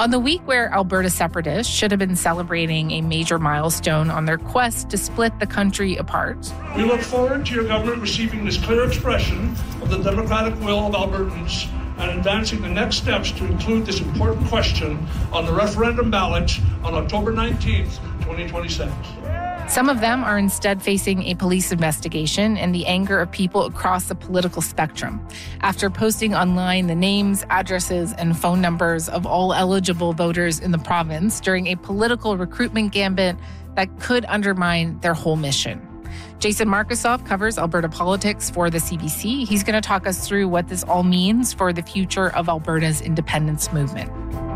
On the week where Alberta separatists should have been celebrating a major milestone on their quest to split the country apart. We look forward to your government receiving this clear expression of the democratic will of Albertans and advancing the next steps to include this important question on the referendum ballot on October 19th, 2026. Some of them are instead facing a police investigation and the anger of people across the political spectrum after posting online the names, addresses, and phone numbers of all eligible voters in the province during a political recruitment gambit that could undermine their whole mission. Jason Markusoff covers Alberta politics for the CBC. He's going to talk us through what this all means for the future of Alberta's independence movement.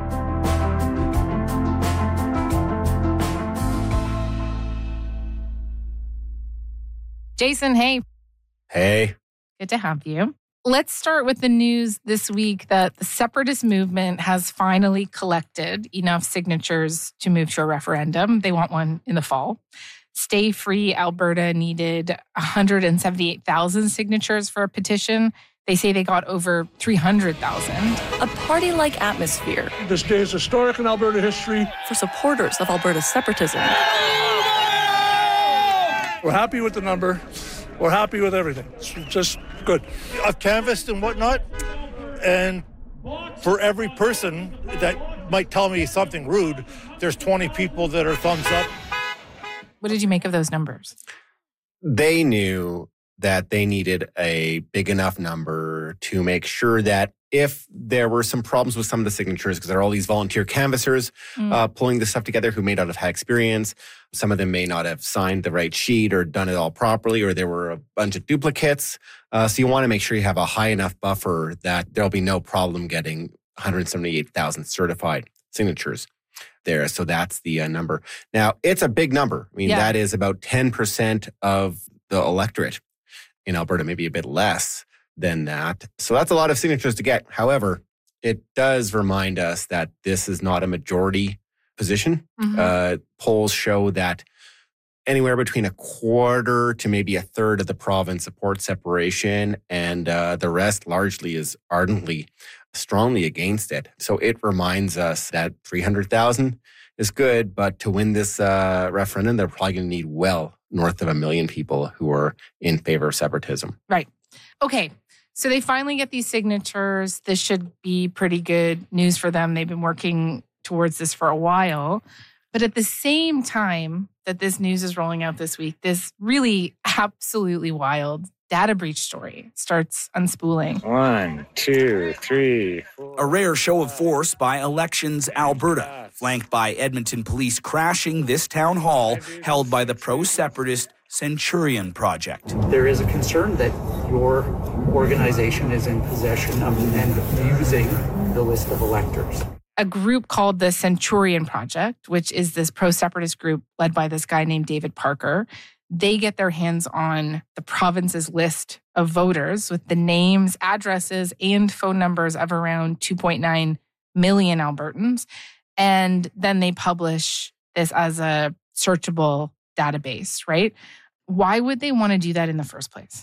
Jason, hey. Hey. Good to have you. Let's start with the news this week that the separatist movement has finally collected enough signatures to move to a referendum. They want one in the fall. Stay Free Alberta needed 178,000 signatures for a petition. They say they got over 300,000. A party-like atmosphere. This day is historic in Alberta history. For supporters of Alberta's separatism. We're happy with the number. We're happy with everything. It's just good. I've canvassed and whatnot, and for every person that might tell me something rude, there's 20 people that are thumbs up. What did you make of those numbers? They knew that they needed a big enough number to make sure that if there were some problems with some of the signatures, because there are all these volunteer canvassers pulling this stuff together who may not have had experience. Some of them may not have signed the right sheet or done it all properly, or there were a bunch of duplicates. So you want to make sure you have a high enough buffer that there'll be no problem getting 178,000 certified signatures there. So that's the number. Now, it's a big number. I mean, that is about 10% of the electorate in Alberta, maybe a bit less than that. So that's a lot of signatures to get. However, it does remind us that this is not a majority position. Polls show that anywhere between a quarter to maybe a third of the province supports separation, and the rest largely is ardently, strongly against it. So it reminds us that 300,000 is good, but to win this referendum, they're probably going to need well north of 1 million people who are in favor of separatism. Right. Okay. So they finally get these signatures. This should be pretty good news for them. They've been working towards this for a while. But at the same time that this news is rolling out this week, this really absolutely wild data breach story starts unspooling. 1, 2, 3, 4. A rare show of force by Elections Alberta, flanked by Edmonton police crashing this town hall held by the pro-separatist Centurion Project. There is a concern that your organization is in possession of and using the list of electors. A group called the Centurion Project, which is this pro-separatist group led by this guy named David Parker, they get their hands on the province's list of voters with the names, addresses, and phone numbers of around 2.9 million Albertans. And then they publish this as a searchable database, right? Why would they want to do that in the first place?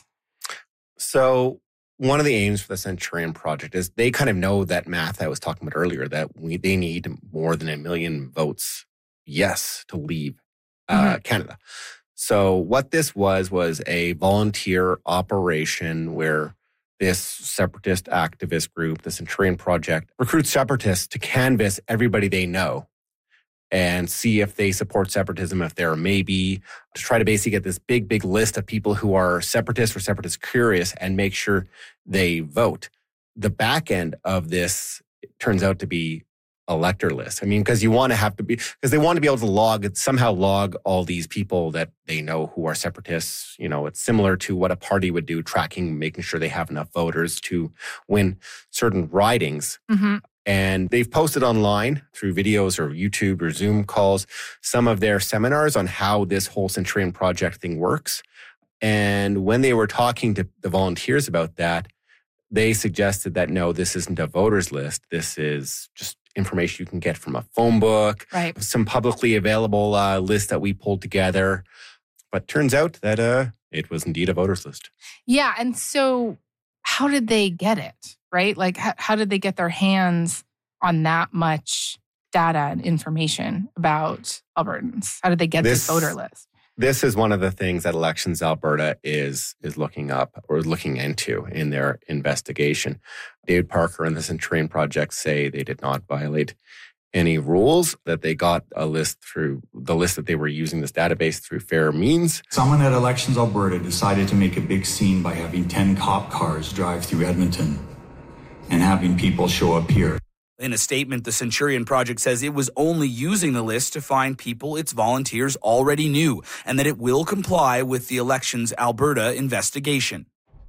So one of the aims for the Centurion Project is they kind of know that math I was talking about earlier, that they need more than 1 million votes, yes, to leave Canada. So what this was a volunteer operation where this separatist activist group, the Centurion Project, recruits separatists to canvass everybody they know and see if they support separatism, if there may be, to try to basically get this big list of people who are separatist or separatist curious and make sure they vote. The back end of this turns out to be elector list. I mean, because they want to be able to somehow log all these people that they know who are separatists. You know, it's similar to what a party would do, tracking, making sure they have enough voters to win certain ridings. Mm-hmm. And they've posted online through videos or YouTube or Zoom calls some of their seminars on how this whole Centurion Project thing works. And when they were talking to the volunteers about that, they suggested that, no, this isn't a voters list. This is just information you can get from a phone book, right? Some publicly available list that we pulled together. But turns out that it was indeed a voters list. Yeah. And so how did they get it, right? Like, how did they get their hands on that much data and information about Albertans? How did they get this voter list? This is one of the things that Elections Alberta is looking up or looking into in their investigation. David Parker and the Centurion Project say they did not violate any rules, that they got a list through the list that they were using this database through fair means. Someone at Elections Alberta decided to make a big scene by having 10 cop cars drive through Edmonton and having people show up here. In a statement, the Centurion Project says it was only using the list to find people its volunteers already knew, and that it will comply with the Elections Alberta investigation.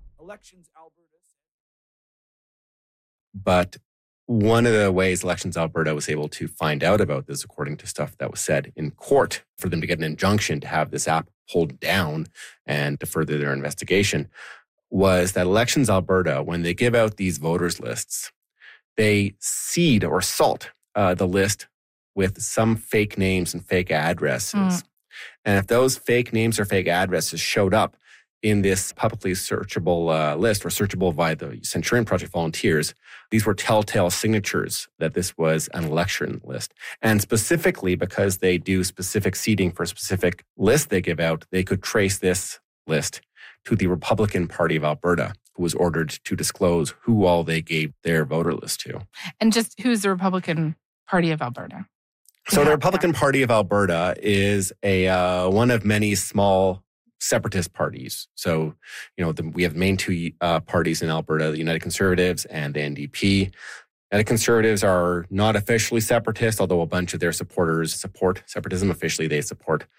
But one of the ways Elections Alberta was able to find out about this, according to stuff that was said in court, for them to get an injunction to have this app pulled down and to further their investigation, was that Elections Alberta, when they give out these voters lists, they seed or salt the list with some fake names and fake addresses. And if those fake names or fake addresses showed up in this publicly searchable list or searchable via the Centurion Project volunteers, these were telltale signatures that this was an election list. And specifically because they do specific seeding for a specific list they give out, they could trace this list to the Republican Party of Alberta, who was ordered to disclose who all they gave their voter list to. And just who's the Republican Party of Alberta? So the Republican Party of Alberta is one of many small separatist parties. So, we have the main two parties in Alberta, the United Conservatives and the NDP. United Conservatives are not officially separatist, although a bunch of their supporters support separatism. Officially, they support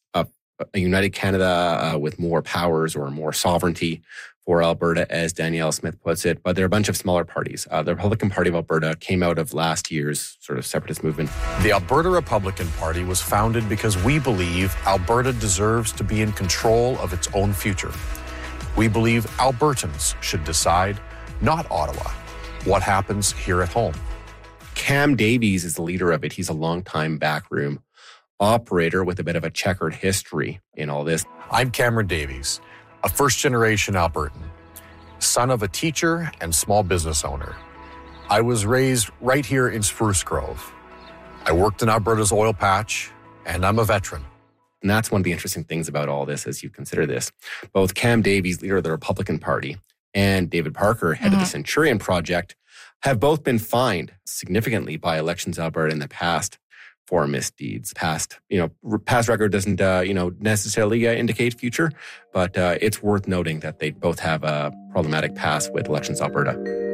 a united Canada with more powers or more sovereignty for Alberta, as Danielle Smith puts it. But there are a bunch of smaller parties. The Republican Party of Alberta came out of last year's sort of separatist movement. The Alberta Republican Party was founded because we believe Alberta deserves to be in control of its own future. We believe Albertans should decide, not Ottawa, what happens here at home. Cam Davies is the leader of it. He's a longtime backroom operator with a bit of a checkered history in all this. I'm Cameron Davies, a first-generation Albertan, son of a teacher and small business owner. I was raised right here in Spruce Grove. I worked in Alberta's oil patch, and I'm a veteran. And that's one of the interesting things about all this as you consider this. Both Cam Davies, leader of the Republican Party, and David Parker, head of the Centurion Project, have both been fined significantly by Elections Alberta in the past for misdeeds. Past record doesn't, necessarily indicate future, but it's worth noting that they both have a problematic past with Elections Alberta.